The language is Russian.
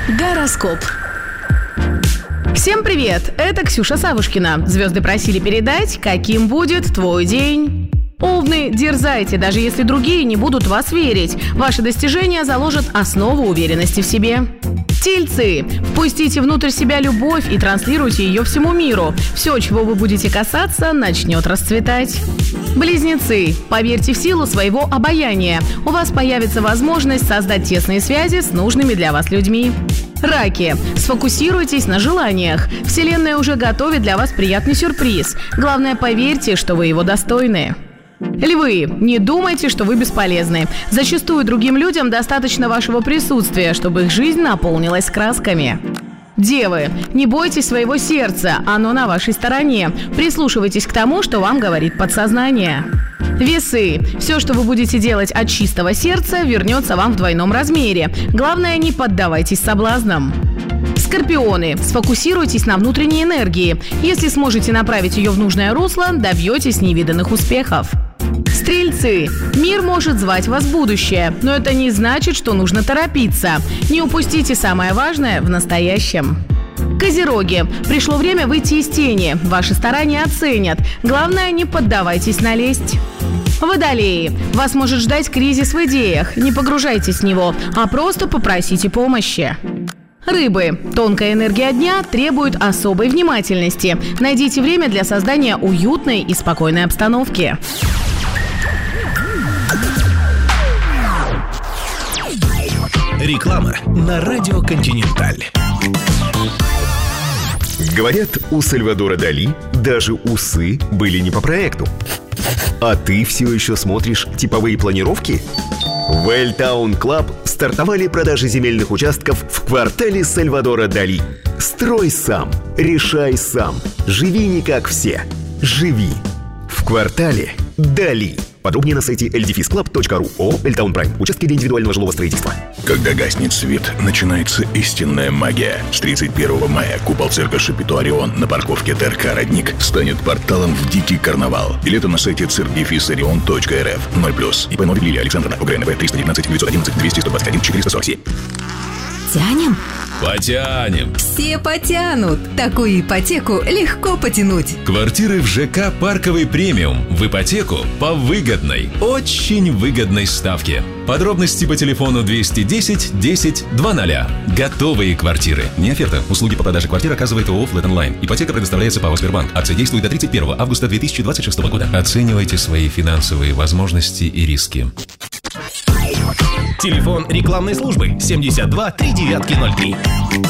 Гороскоп. Всем привет! Это Ксюша Савушкина. Звезды просили передать, каким будет твой день. Овны, дерзайте, даже если другие не будут в вас верить. Ваши достижения заложат основу уверенности в себе. Тельцы, впустите внутрь себя любовь и транслируйте ее всему миру. Все, чего вы будете касаться, начнет расцветать. Близнецы, поверьте в силу своего обаяния. У вас появится возможность создать тесные связи с нужными для вас людьми. Раки, сфокусируйтесь на желаниях. Вселенная уже готовит для вас приятный сюрприз. Главное, поверьте, что вы его достойны. Львы, не думайте, что вы бесполезны. Зачастую другим людям достаточно вашего присутствия, чтобы их жизнь наполнилась красками. Девы, не бойтесь своего сердца, оно на вашей стороне. Прислушивайтесь к тому, что вам говорит подсознание. Весы, все, что вы будете делать от чистого сердца, вернется вам в двойном размере. Главное, не поддавайтесь соблазнам. Скорпионы, сфокусируйтесь на внутренней энергии. Если сможете направить ее в нужное русло, добьетесь невиданных успехов. Стрельцы, мир может звать вас в будущее, но это не значит, что нужно торопиться. Не упустите самое важное в настоящем. Козероги, пришло время выйти из тени. Ваши старания оценят. Главное, не поддавайтесь на лесть. Водолеи, вас может ждать кризис в идеях. Не погружайтесь в него, а просто попросите помощи. Рыбы, тонкая энергия дня требует особой внимательности. Найдите время для создания уютной и спокойной обстановки. Реклама на радио «Континенталь». Говорят, у Сальвадора Дали даже усы были не по проекту. А ты все еще смотришь типовые планировки? В Welltown Club стартовали продажи земельных участков в квартале Сальвадора Дали. Строй сам, решай сам, живи не как все, живи в квартале Дали. Подробнее на сайте ldefisclub.ru. ООО «Welltown Prime». Участки для индивидуального жилого строительства. Когда гаснет свет, начинается истинная магия. С 31 мая купол цирка Шапито Орион на парковке ТРК «Родник» станет порталом в дикий карнавал. Билеты на сайте circdefisorion.rf. 0+. ИП Новик Лилия Александровна. УГРНВ 319 911 200 121 447. Тянем? Потянем. Все потянут. Такую ипотеку легко потянуть. Квартиры в ЖК «Парковый премиум» в ипотеку по выгодной, очень выгодной ставке. Подробности по телефону 210 10 00. Готовые квартиры. Не оферта. Услуги по продаже квартир оказывает ООО «Flat Online». Ипотека предоставляется ПАО «Сбербанк». Акция действует до 31 августа 2026 года. Оценивайте свои финансовые возможности и риски. Телефон рекламной службы 72 3903.